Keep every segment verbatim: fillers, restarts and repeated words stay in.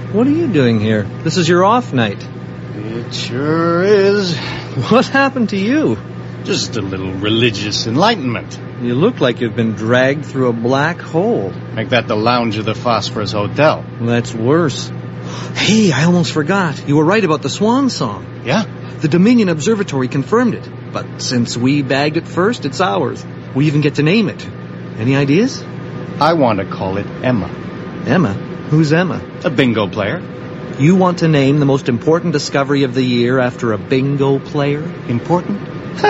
What are you doing here? This is your off night. It sure is. What happened to you? Just a little religious enlightenment. You look like you've been dragged through a black hole. Make that the lounge of the Phosphorus Hotel. That's worse. Hey, I almost forgot. You were right about the swan song. Yeah? The Dominion Observatory confirmed it. But since we bagged it first, it's ours. We even get to name it. Any ideas? I want to call it Emma. Emma? Who's Emma? A bingo player. You want to name the most important discovery of the year after a bingo player? Important?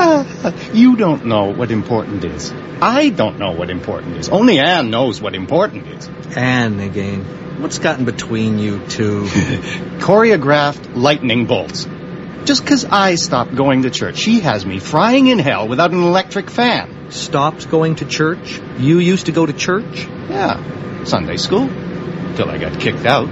You don't know what important is. I don't know what important is. Only Anne knows what important is. Anne again. What's gotten between you two? Choreographed lightning bolts. Just because I stopped going to church, she has me frying in hell without an electric fan. Stopped going to church? You used to go to church? Yeah, Sunday school. Till I got kicked out.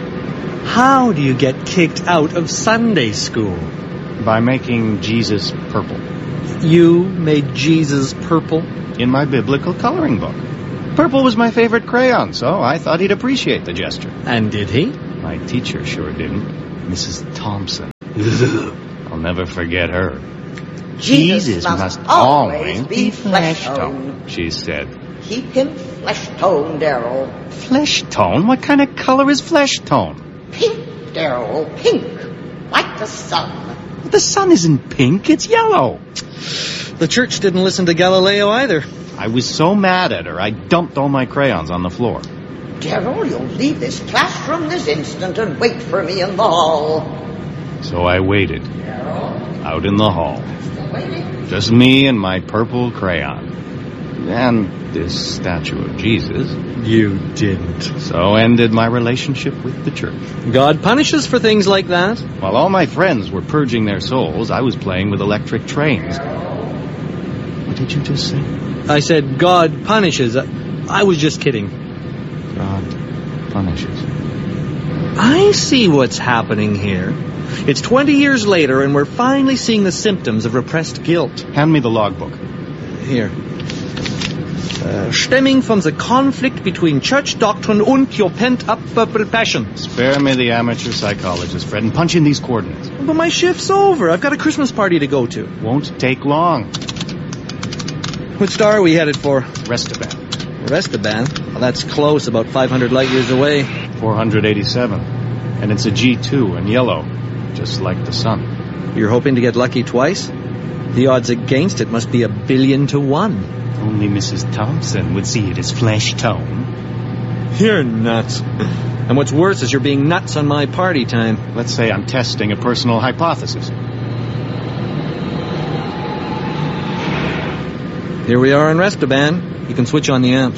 How do you get kicked out of Sunday school? By making Jesus purple. You made Jesus purple? In my biblical coloring book. Purple was my favorite crayon, so I thought he'd appreciate the gesture. And did he? My teacher sure didn't. Missus Thompson. I'll never forget her. Jesus, Jesus must, must always always be be flesh flesh tone. tone, she said. Keep him flesh tone, Daryl. Flesh tone? What kind of color is flesh tone? Pink, Daryl, pink. Like the sun. The sun isn't pink, it's yellow. The church didn't listen to Galileo either. I was so mad at her, I dumped all my crayons on the floor. Daryl, you'll leave this classroom this instant and wait for me in the hall. So I waited. Daryl? Out in the hall. Still waiting? Just me and my purple crayon. And this statue of Jesus. You didn't. So ended my relationship with the church. God punishes for things like that. While all my friends were purging their souls, I was playing with electric trains. What did you just say? I said God punishes. I was just kidding. God punishes. I see what's happening here. It's twenty years later, and we're finally seeing the symptoms of repressed guilt. Hand me the logbook. Here. Uh, stemming from the conflict between church doctrine and your pent-up purple passion. Spare me the amateur psychologist, Fred, and punch in these coordinates. But my shift's over. I've got a Christmas party to go to. Won't take long. What star are we headed for? Restaban. Restaban? Well, that's close, about five hundred light years away. four hundred eighty-seven. And it's a G two in yellow, just like the sun. You're hoping to get lucky twice? The odds against it must be a billion to one. Only Missus Thompson would see it as flesh tone. You're nuts. And what's worse is you're being nuts on my party time. Let's say I'm testing a personal hypothesis. Here we are in Restaban. You can switch on the amps.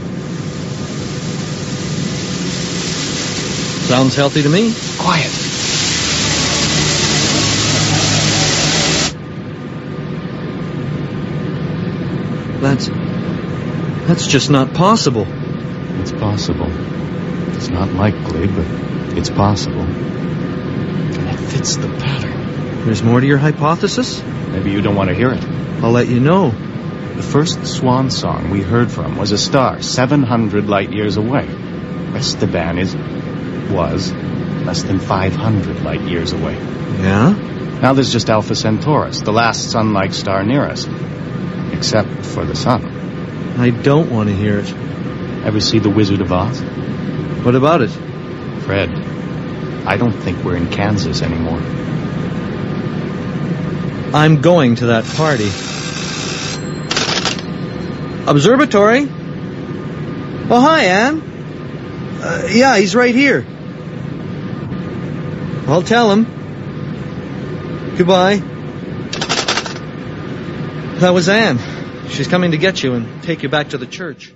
Sounds healthy to me. Quiet. That's... That's just not possible. It's possible. It's not likely, but it's possible. And it fits the pattern. There's more to your hypothesis? Maybe you don't want to hear it. I'll let you know. The first swan song we heard from was a star seven hundred light years away. Restaban is... was less than five hundred light years away. Yeah? Now there's just Alpha Centaurus, the last sun-like star near us. Except for the sun. I don't want to hear it. Ever see The Wizard of Oz? What about it? Fred, I don't think we're in Kansas anymore. I'm going to that party. Observatory? Oh, hi, Anne. Uh, yeah, he's right here. I'll tell him. Goodbye. That was Anne. She's coming to get you and take you back to the church.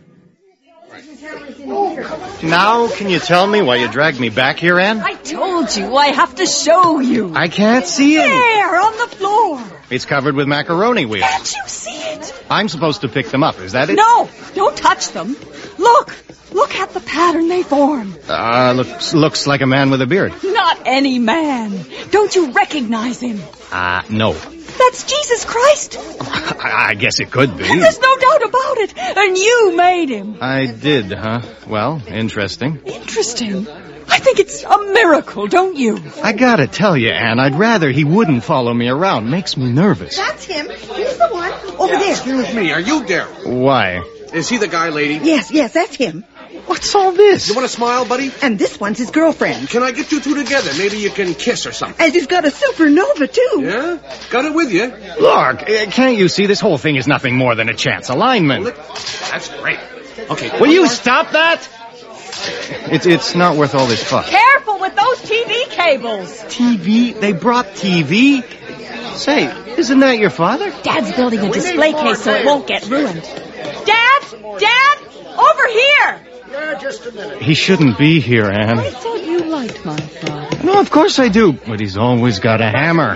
Now, can you tell me why you dragged me back here, Anne? I told you, I have to show you. I can't see it. There, on the floor. It's covered with macaroni wheels. Can't you see it? I'm supposed to pick them up, is that it? No, don't touch them. Look, look at the pattern they form. Ah, uh, looks, looks like a man with a beard. Not any man. Don't you recognize him? Ah, uh, no. That's Jesus Christ. I, I guess it could be. There's no doubt about it. And you made him. I did, huh? Well, interesting. Interesting? I think it's a miracle, don't you? I gotta tell you, Anne, I'd rather he wouldn't follow me around. Makes me nervous. That's him. He's the one. Over there. Excuse me, are you Daryl? Why? Is he the guy, lady? Yes, yes, that's him. What's all this? You want to smile, buddy? And this one's his girlfriend. Can I get you two together? Maybe you can kiss or something. And he's got a supernova, too. Yeah? Got it with you? Look, uh, can't you see this whole thing is nothing more than a chance alignment? Well, that's great. Okay. Will you stop that? It's it's not worth all this fuss. Careful with those T V cables. T V? They brought T V? Say, isn't that your father? Dad's building a display case so it won't get ruined. Dad! Dad! Over here! Yeah, just a minute. He shouldn't be here, Anne. I thought you liked my father. No, of course I do. But he's always got a hammer.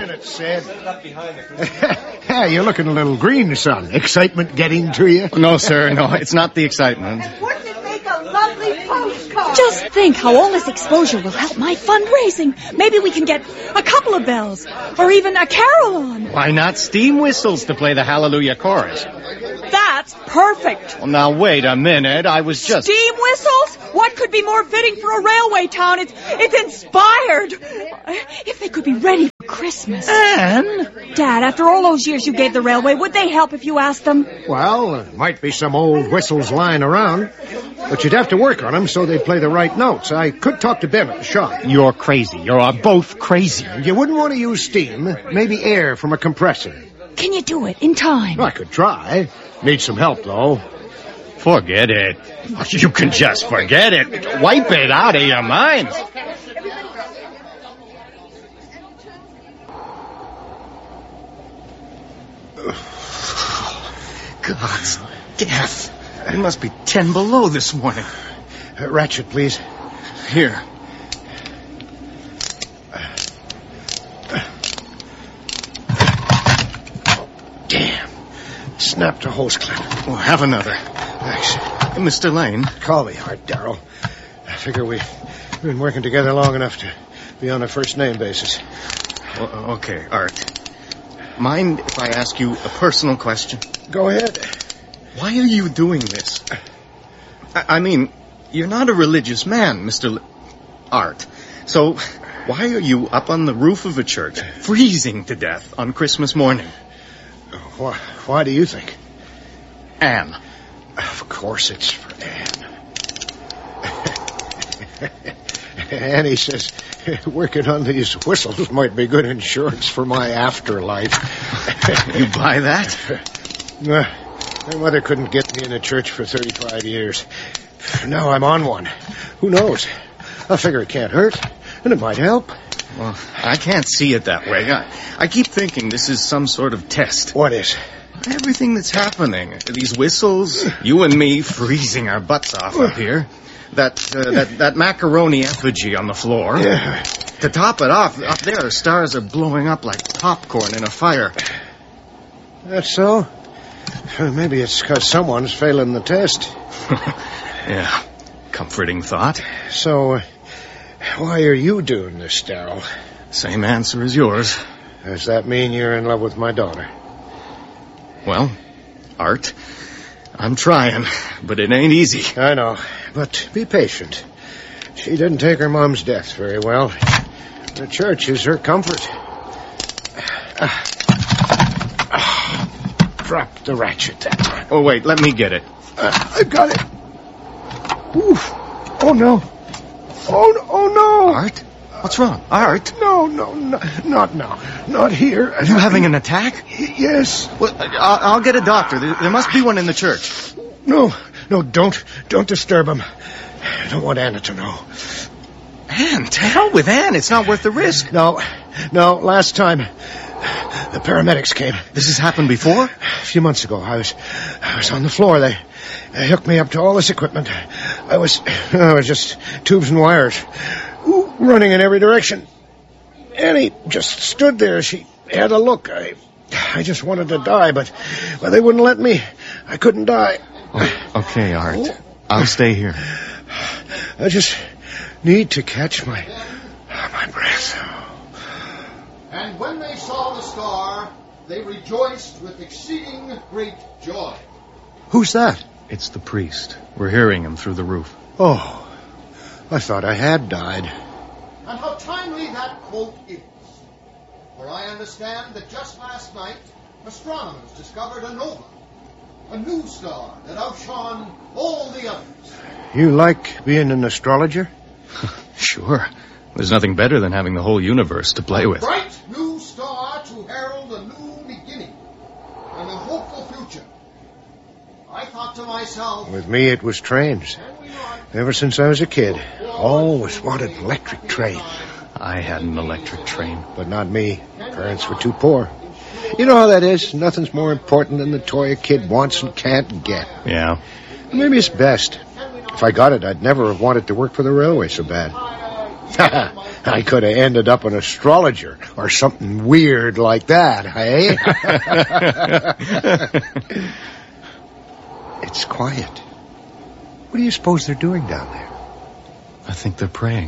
Hey, you're looking a little green, son. Excitement getting to you? No, sir, no, it's not the excitement. Wouldn't it make a lovely postcard? Just think how all this exposure will help my fundraising. Maybe we can get a couple of bells, or even a carol on. Why not steam whistles to play the Hallelujah chorus? That's perfect. Well, now, wait a minute. I was just... Steam whistles? What could be more fitting for a railway town? It's it's inspired. If they could be ready for Christmas. Anne? Dad, after all those years you gave the railway, would they help if you asked them? Well, there might be some old whistles lying around, but you'd have to work on them so they'd play the right notes. I could talk to Ben at the shop. You're crazy. You're both crazy. You wouldn't want to use steam, maybe air from a compressor. Can you do it in time? I could try. Need some help, though. Forget it. You can just forget it. Wipe it out of your minds. God's death. It must be ten below this morning. Uh, ratchet, please. Here. Damn. Snapped a hose clamp. Well, have another. Thanks. Mister Lane. Call me Art, Darrell. I figure we've been working together long enough to be on a first-name basis. Well, okay, Art. Mind if I ask you a personal question? Go ahead. Why are you doing this? I, I mean, you're not a religious man, Mister L- Art. So, why are you up on the roof of a church, freezing to death on Christmas morning? Why, why do you think? Anne. Of course it's for Anne. Annie says working on these whistles might be good insurance for my afterlife. You buy that? Uh, my mother couldn't get me in a church for thirty-five years. Now I'm on one. Who knows? I figure it can't hurt, and it might help. Well, I can't see it that way. I, I keep thinking this is some sort of test. What is? Everything that's happening. These whistles, you and me freezing our butts off up here. That uh, that that macaroni effigy on the floor. Yeah. To top it off, up there, stars are blowing up like popcorn in a fire. That's so? Well, maybe it's because someone's failing the test. Yeah, comforting thought. So, uh, why are you doing this, Darrell? Same answer as yours. Does that mean you're in love with my daughter? Well, Art, I'm trying, but it ain't easy. I know, but be patient. She didn't take her mom's death very well. The church is her comfort. Ah. Ah. Drop the ratchet that time. Oh, wait, let me get it. Uh, I've got it. Oof. Oh, no. Oh, no. Oh, no. Art? What's wrong? Art? No, no, no, not now. Not here. Are you having an attack? Yes. Well, I'll, I'll get a doctor. There, there must be one in the church. No, no, don't. Don't disturb him. I don't want Anna to know. Anne, to hell with Anne. It's not worth the risk. No, no, last time the paramedics came. This has happened before? A few months ago. I was I was on the floor. They, they hooked me up to all this equipment. I was I was just tubes and wires, running in every direction. Annie just stood there. She had a look. I I just wanted to die, but, but they wouldn't let me. I couldn't die. Oh, okay, Art. I'll stay here. I just need to catch my my breath. And when they saw the star, they rejoiced with exceeding great joy. Who's that? It's the priest. We're hearing him through the roof. Oh, I thought I had died. And how timely that quote is. For I understand that just last night, astronomers discovered a nova, a new star that outshone all the others. You like being an astrologer? Sure. There's nothing better than having the whole universe to play with. A bright new star to herald a new beginning and a hopeful future. I thought to myself... With me, it was trains. Ever since I was a kid, always wanted an electric train. I had an electric train. But not me. Parents were too poor. You know how that is. Nothing's more important than the toy a kid wants and can't get. Yeah. Maybe it's best. If I got it, I'd never have wanted to work for the railway so bad. I could have ended up an astrologer or something weird like that, hey? It's quiet. What do you suppose they're doing down there? I think they're praying.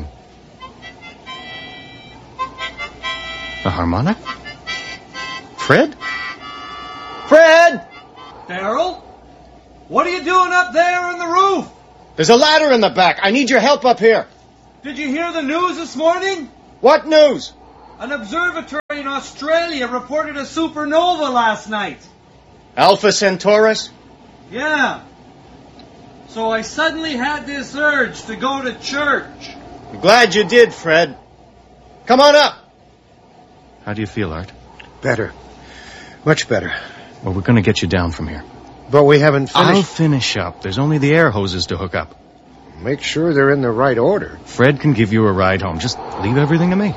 A harmonic? Fred? Fred! Darrell? What are you doing up there on the roof? There's a ladder in the back. I need your help up here. Did you hear the news this morning? What news? An observatory in Australia reported a supernova last night. Alpha Centaurus? Yeah. So I suddenly had this urge to go to church. I'm glad you did, Fred. Come on up. How do you feel, Art? Better. Much better. Well, we're going to get you down from here. But we haven't finished. I'll finish up. There's only the air hoses to hook up. Make sure they're in the right order. Fred can give you a ride home. Just leave everything to me.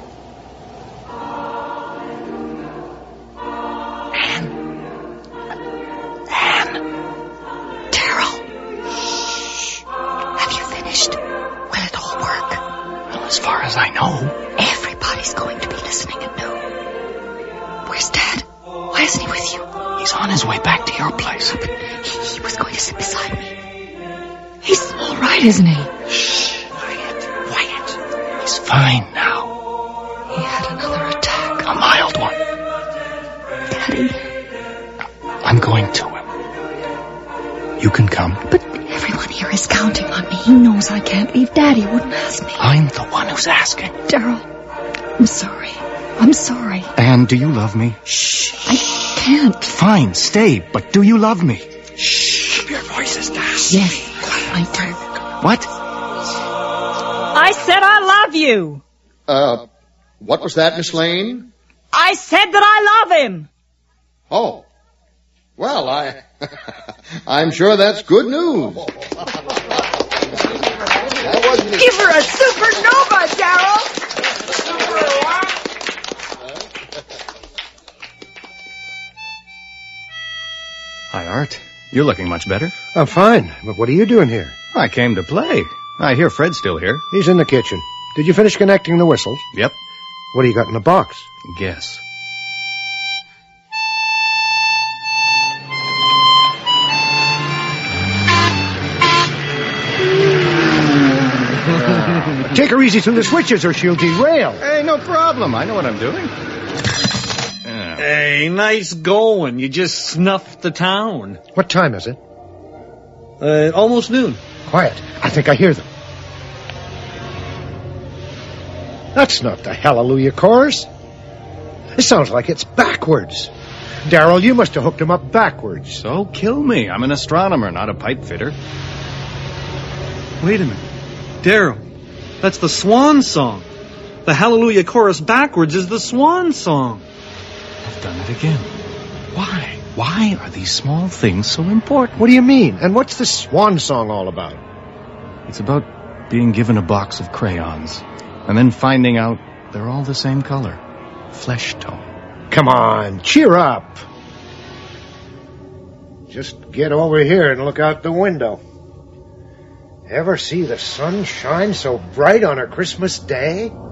As far as I know. Everybody's going to be listening at noon. Where's Dad? Why isn't he with you? He's on his way back to your place. He, he was going to sit beside me. He's all right, isn't he? Shh. Quiet. Quiet. He's fine now. He had another attack. A mild one. Daddy. I'm going to him. You can come. But everyone here is counting on me. He knows I can't leave. Daddy wouldn't ask me. I'm the one who's asking. Darrell, I'm sorry. I'm sorry. Anne, do you love me? Shh. I can't. Fine, stay. But do you love me? Shh. Keep your voices down. Yes, I do. What? I said I love you. Uh, what was that, Miss Lane? I said that I love him. Oh. Well, I... I'm sure that's good news. Give her a supernova, Darrell. Hi, Art. You're looking much better. I'm fine, but what are you doing here? I came to play. I hear Fred's still here. He's in the kitchen. Did you finish connecting the whistles? Yep. What do you got in the box? Guess. Take her easy through the switches or she'll derail. Hey, no problem. I know what I'm doing. Yeah. Hey, nice going. You just snuffed the town. What time is it? Uh, almost noon. Quiet. I think I hear them. That's not the Hallelujah Chorus. It sounds like it's backwards. Darrell, you must have hooked him up backwards. So kill me. I'm an astronomer, not a pipe fitter. Wait a minute. Darrell, that's the Swan Song. The Hallelujah Chorus backwards is the Swan Song. I've done it again. Why? Why are these small things so important? What do you mean? And what's the Swan Song all about? It's about being given a box of crayons and then finding out they're all the same color. Flesh tone. Come on, cheer up. Just get over here and look out the window. Ever see the sun shine so bright on a Christmas day?